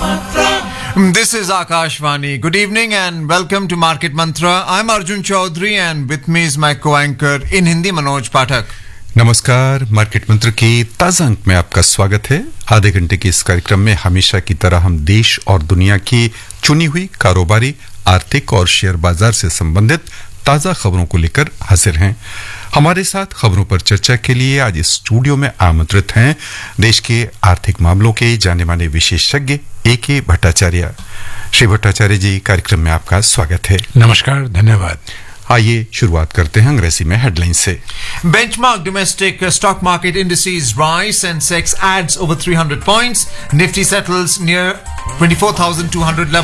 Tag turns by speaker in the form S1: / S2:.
S1: This is Akashvani. Good evening and welcome to Market Mantra. I'm Arjun Chaudhary and with me is my co-anchor in Hindi Manoj Pathak.
S2: नमस्कार, market मंत्र के ताजा अंक में आपका स्वागत है। आधे घंटे के इस कार्यक्रम में हमेशा की तरह हम देश और दुनिया की चुनी हुई कारोबारी, आर्थिक और शेयर बाजार से संबंधित ताजा खबरों को लेकर हाजिर हैं। हमारे साथ खबरों पर चर्चा के लिए आज इस स्टूडियो में आमंत्रित हैं देश के आर्थिक मामलों के जाने माने विशेषज्ञ A.K. भट्टाचार्य। श्री भट्टाचार्य जी, कार्यक्रम में आपका स्वागत है।
S3: नमस्कार, धन्यवाद।
S2: आइए शुरुआत करते हैं अंग्रेजी में हेडलाइन से।
S1: Benchmark domestic stock market indices rise, Sensex adds over 300 points. Nifty settles near 24,200 level.